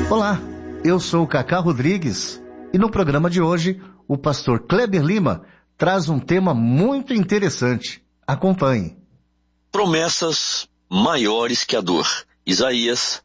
Olá, eu sou o Cacá Rodrigues e no programa de hoje o pastor Kleber Lima traz um tema muito interessante. Acompanhe. Promessas maiores que a dor. Isaías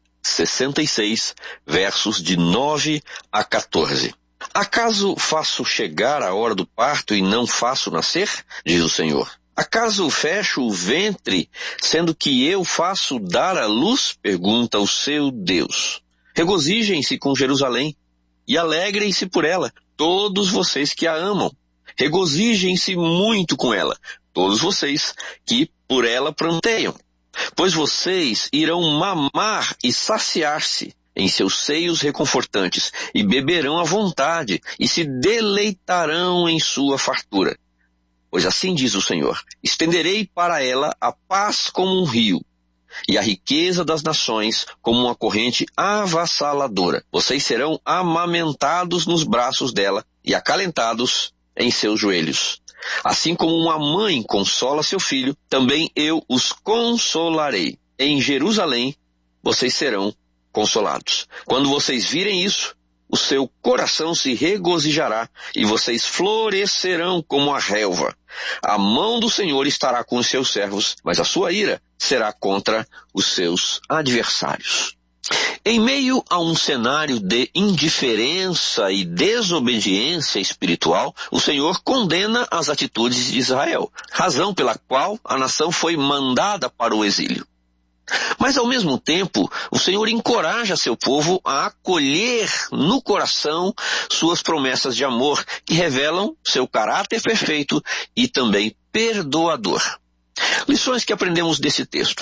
66, versos de 9 a 14. Acaso faço chegar a hora do parto e não faço nascer? Diz o Senhor. Acaso fecho o ventre, sendo que eu faço dar à luz? Pergunta o seu Deus. Regozijem-se com Jerusalém e alegrem-se por ela, todos vocês que a amam. Regozijem-se muito com ela, todos vocês que por ela pranteiam. Pois vocês irão mamar e saciar-se em seus seios reconfortantes, e beberão à vontade, e se deleitarão em sua fartura. Pois assim diz o Senhor, estenderei para ela a paz como um rio, e a riqueza das nações como uma corrente avassaladora. Vocês serão amamentados nos braços dela e acalentados em seus joelhos. Assim como uma mãe consola seu filho, também eu os consolarei. Em Jerusalém vocês serão consolados. Quando vocês virem isso, o seu coração se regozijará e vocês florescerão como a relva. A mão do Senhor estará com os seus servos, mas a sua ira será contra os seus adversários. Em meio a um cenário de indiferença e desobediência espiritual, o Senhor condena as atitudes de Israel, razão pela qual a nação foi mandada para o exílio. Mas, ao mesmo tempo, o Senhor encoraja seu povo a acolher no coração suas promessas de amor, que revelam seu caráter perfeito e também perdoador. Lições que aprendemos desse texto.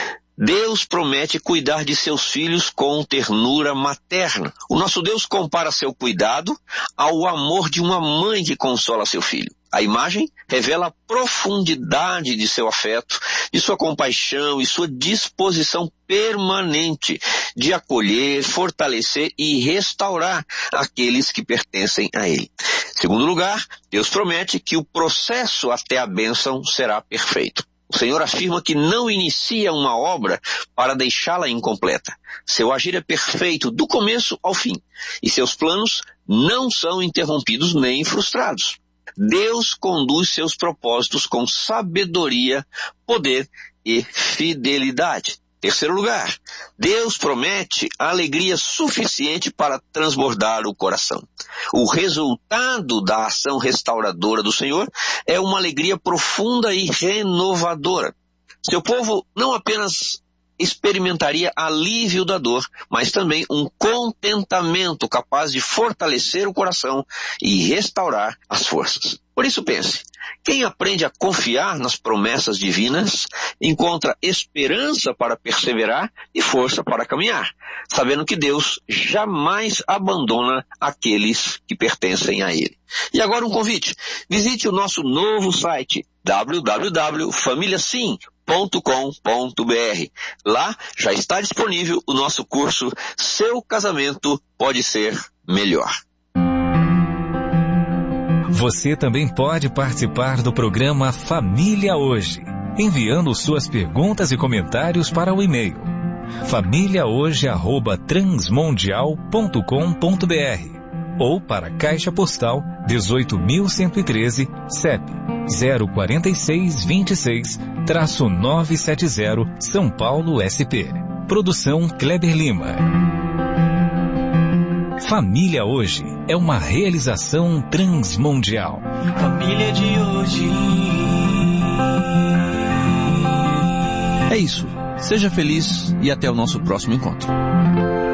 Deus promete cuidar de seus filhos com ternura materna. O nosso Deus compara seu cuidado ao amor de uma mãe que consola seu filho. A imagem revela a profundidade de seu afeto, de sua compaixão e sua disposição permanente de acolher, fortalecer e restaurar aqueles que pertencem a ele. Segundo lugar, Deus promete que o processo até a bênção será perfeito. O Senhor afirma que não inicia uma obra para deixá-la incompleta. Seu agir é perfeito do começo ao fim, e seus planos não são interrompidos nem frustrados. Deus conduz seus propósitos com sabedoria, poder e fidelidade. Terceiro lugar, Deus promete alegria suficiente para transbordar o coração. O resultado da ação restauradora do Senhor é uma alegria profunda e renovadora. Seu povo não apenas experimentaria alívio da dor, mas também um contentamento capaz de fortalecer o coração e restaurar as forças. Por isso pense, quem aprende a confiar nas promessas divinas encontra esperança para perseverar e força para caminhar, sabendo que Deus jamais abandona aqueles que pertencem a Ele. E agora um convite, visite o nosso novo site www.familiasim.com.br. Lá já está disponível o nosso curso Seu Casamento Pode Ser Melhor. Você também pode participar do programa Família Hoje, enviando suas perguntas e comentários para o e-mail familiahoje@transmundial.com.br ou para a Caixa Postal 18.113, CEP 04626-970, São Paulo, SP. Produção Kleber Lima. Família Hoje é uma realização transmundial. Família de hoje. É isso. Seja feliz e até o nosso próximo encontro.